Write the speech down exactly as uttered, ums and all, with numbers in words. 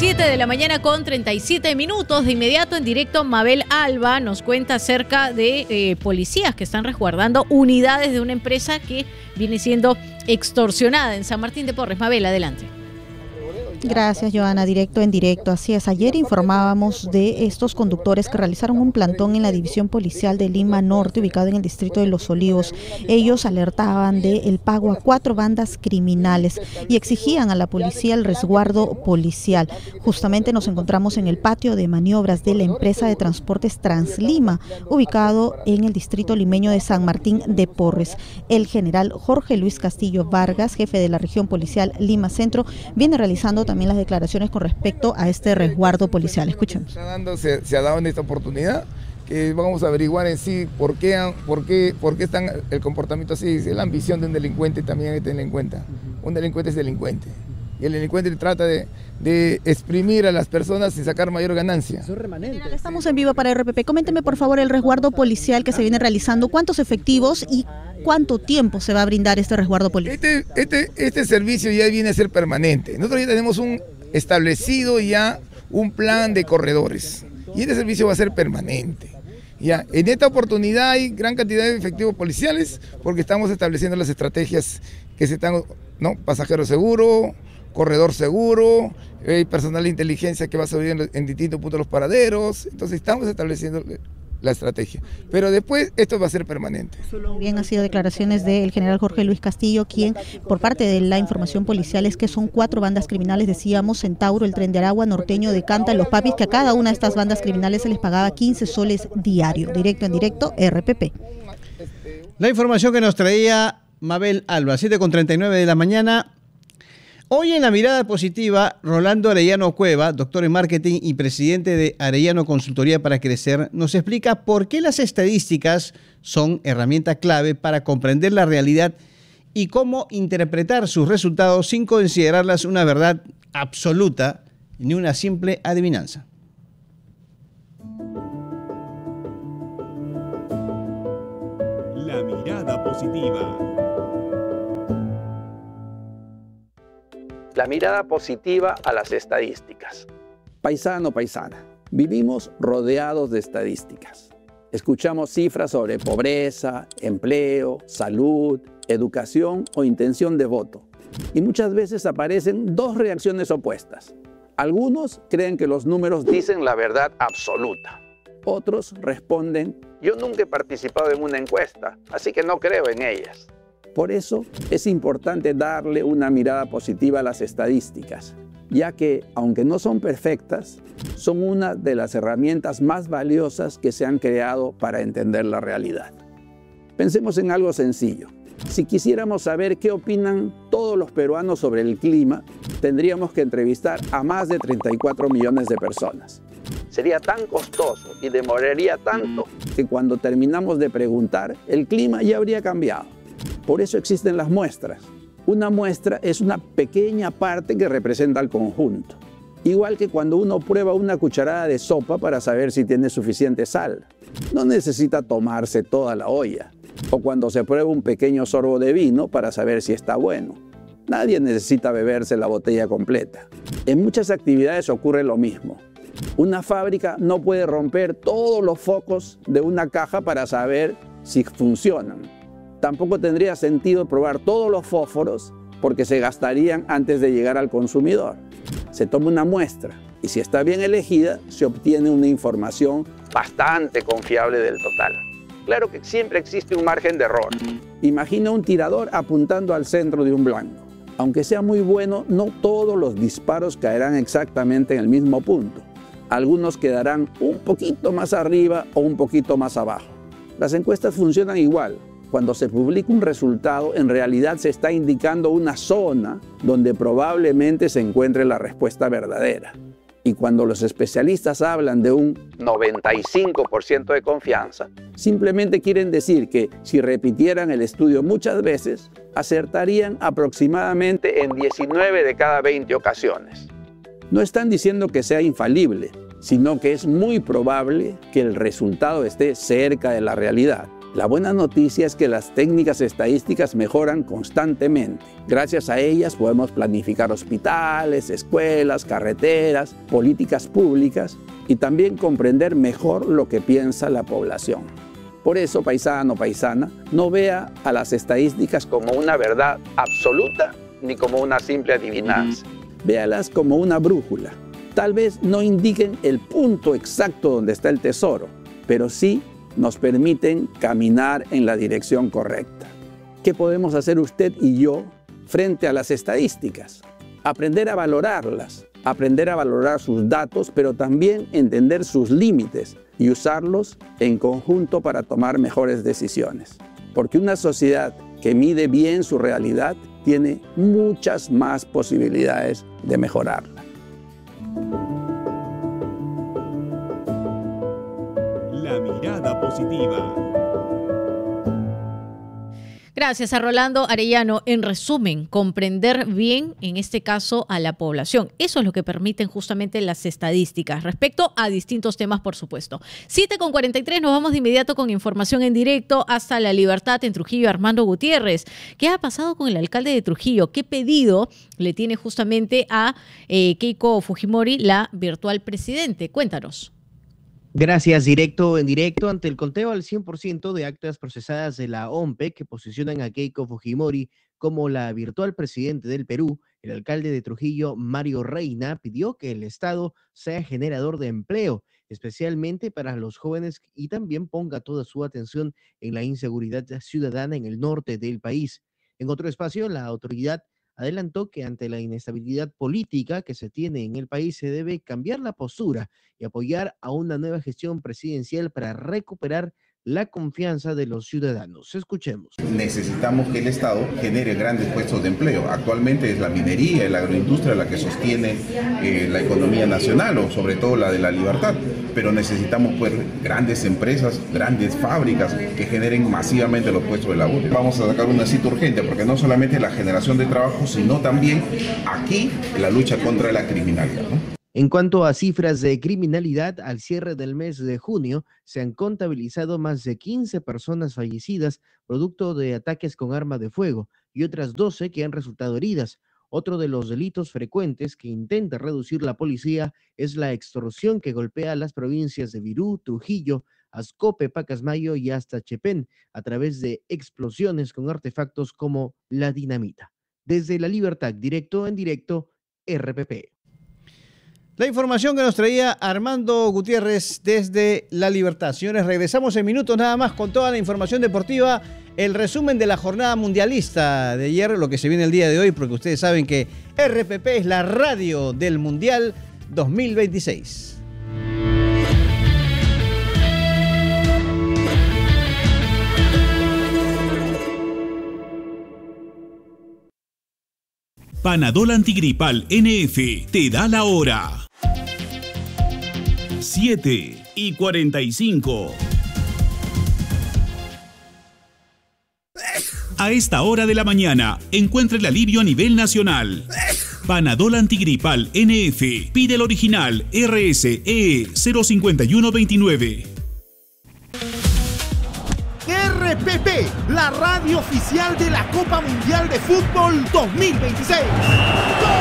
siete de la mañana con treinta y siete minutos. De inmediato, en directo, Mabel Alba nos cuenta acerca de eh, policías que están resguardando unidades de una empresa que viene siendo extorsionada en San Martín de Porres. Mabel, adelante. Gracias, Joana. Directo en directo. Así es. Ayer informábamos de estos conductores que realizaron un plantón en la División Policial de Lima Norte, ubicado en el distrito de Los Olivos. Ellos alertaban del pago a cuatro bandas criminales y exigían a la policía el resguardo policial. Justamente nos encontramos en el patio de maniobras de la empresa de transportes Translima, ubicado en el distrito limeño de San Martín de Porres. El general Jorge Luis Castillo Vargas, jefe de la región policial Lima Centro, viene realizando también las declaraciones con respecto a este resguardo policial. Escuchemos. Se, se ha dado en esta oportunidad que vamos a averiguar en sí por qué, por qué, por qué están el comportamiento así. Es la ambición de un delincuente, también hay que tener en cuenta. Un delincuente es delincuente. Y el delincuente trata de, de exprimir a las personas y sacar mayor ganancia. General, estamos en vivo para R P P. Coménteme, por favor, el resguardo policial que se viene realizando. ¿Cuántos efectivos y cuánto tiempo se va a brindar este resguardo policial? Este, este, este servicio ya viene a ser permanente. Nosotros ya tenemos un establecido ya un plan de corredores. Y este servicio va a ser permanente. Ya, en esta oportunidad hay gran cantidad de efectivos policiales porque estamos estableciendo las estrategias que se están, ¿no? Pasajero seguro, corredor seguro, hay personal de inteligencia que va a subir en, en distintos puntos de los paraderos. Entonces estamos estableciendo la estrategia, pero después esto va a ser permanente. Bien, han sido declaraciones del general Jorge Luis Castillo, quien por parte de la información policial es que son cuatro bandas criminales, decíamos, Centauro, el Tren de Aragua, Norteño, Decanta, Los Papis, que a cada una de estas bandas criminales se les pagaba quince soles diario. Directo en directo, R P P. La información que nos traía Mabel Alba, siete con treinta y nueve de la mañana. Hoy en La Mirada Positiva, Rolando Arellano Cueva, doctor en marketing y presidente de Arellano Consultoría para Crecer, nos explica por qué las estadísticas son herramienta clave para comprender la realidad y cómo interpretar sus resultados sin considerarlas una verdad absoluta ni una simple adivinanza. La Mirada Positiva. La mirada positiva a las estadísticas. Paisano, paisana, vivimos rodeados de estadísticas. Escuchamos cifras sobre pobreza, empleo, salud, educación o intención de voto. Y muchas veces aparecen dos reacciones opuestas. Algunos creen que los números Dicen la verdad absoluta. Otros responden: yo nunca he participado en una encuesta, así que no creo en ellas. Por eso es importante darle una mirada positiva a las estadísticas, ya que, aunque no son perfectas, son una de las herramientas más valiosas que se han creado para entender la realidad. Pensemos en algo sencillo. Si quisiéramos saber qué opinan todos los peruanos sobre el clima, tendríamos que entrevistar a más de treinta y cuatro millones de personas. Sería tan costoso y demoraría tanto que cuando terminamos de preguntar, el clima ya habría cambiado. Por eso existen las muestras. Una muestra es una pequeña parte que representa al conjunto. Igual que cuando uno prueba una cucharada de sopa para saber si tiene suficiente sal. No necesita tomarse toda la olla. O cuando se prueba un pequeño sorbo de vino para saber si está bueno. Nadie necesita beberse la botella completa. En muchas actividades ocurre lo mismo. Una fábrica no puede romper todos los focos de una caja para saber si funcionan. Tampoco tendría sentido probar todos los fósforos porque se gastarían antes de llegar al consumidor. Se toma una muestra y si está bien elegida, se obtiene una información bastante confiable del total. Claro que siempre existe un margen de error. Imagina un tirador apuntando al centro de un blanco. Aunque sea muy bueno, no todos los disparos caerán exactamente en el mismo punto. Algunos quedarán un poquito más arriba o un poquito más abajo. Las encuestas funcionan igual. Cuando se publica un resultado, en realidad se está indicando una zona donde probablemente se encuentre la respuesta verdadera. Y cuando los especialistas hablan de un noventa y cinco por ciento de confianza, simplemente quieren decir que si repitieran el estudio muchas veces, acertarían aproximadamente en diecinueve de cada veinte ocasiones. No están diciendo que sea infalible, sino que es muy probable que el resultado esté cerca de la realidad. La buena noticia es que las técnicas estadísticas mejoran constantemente. Gracias a ellas podemos planificar hospitales, escuelas, carreteras, políticas públicas y también comprender mejor lo que piensa la población. Por eso, paisano, paisana, no vea a las estadísticas como una verdad absoluta ni como una simple adivinanza. Véalas como una brújula. Tal vez no indiquen el punto exacto donde está el tesoro, pero sí nos permiten caminar en la dirección correcta. ¿Qué podemos hacer usted y yo frente a las estadísticas? Aprender a valorarlas, aprender a valorar sus datos, pero también entender sus límites y usarlos en conjunto para tomar mejores decisiones. Porque una sociedad que mide bien su realidad tiene muchas más posibilidades de mejorarla. La mirada positiva. Gracias a Rolando Arellano. En resumen, comprender bien, en este caso, a la población. Eso es lo que permiten justamente las estadísticas, respecto a distintos temas, por supuesto. siete con cuarenta y tres, nos vamos de inmediato con información en directo hasta La Libertad, en Trujillo. Armando Gutiérrez, ¿qué ha pasado con el alcalde de Trujillo? ¿Qué pedido le tiene justamente a eh, Keiko Fujimori, la virtual presidente? Cuéntanos. Gracias. Directo en directo, ante el conteo al cien por ciento de actas procesadas de la O M P E que posicionan a Keiko Fujimori como la virtual presidente del Perú, el alcalde de Trujillo, Mario Reina, pidió que el Estado sea generador de empleo, especialmente para los jóvenes, y también ponga toda su atención en la inseguridad ciudadana en el norte del país. En otro espacio, la autoridad adelantó que ante la inestabilidad política que se tiene en el país se debe cambiar la postura y apoyar a una nueva gestión presidencial para recuperar la confianza de los ciudadanos. Escuchemos. Necesitamos que el Estado genere grandes puestos de empleo. Actualmente es la minería y la agroindustria la que sostiene eh, la economía nacional, o sobre todo la de La Libertad. Pero necesitamos pues grandes empresas, grandes fábricas que generen masivamente los puestos de labor. Vamos a sacar una cita urgente, porque no solamente la generación de trabajo, sino también aquí la lucha contra la criminalidad, ¿no? En cuanto a cifras de criminalidad, al cierre del mes de junio se han contabilizado más de quince personas fallecidas producto de ataques con arma de fuego y otras doce que han resultado heridas. Otro de los delitos frecuentes que intenta reducir la policía es la extorsión, que golpea las provincias de Virú, Trujillo, Ascope, Pacasmayo y hasta Chepén a través de explosiones con artefactos como la dinamita. Desde La Libertad, directo en directo, R P P. La información que nos traía Armando Gutiérrez desde La Libertad. Señores, regresamos en minutos nada más con toda la información deportiva, el resumen de la jornada mundialista de ayer, lo que se viene el día de hoy, porque ustedes saben que R P P es la radio del Mundial dos mil veintiséis. Panadol Antigripal N F te da la hora. siete y cuarenta y cinco. A esta hora de la mañana, encuentra el alivio a nivel nacional. Panadol Antigripal N F. Pide el original R S E cero cinco uno dos nueve. R P P, la radio oficial de la Copa Mundial de Fútbol dos mil veintiséis.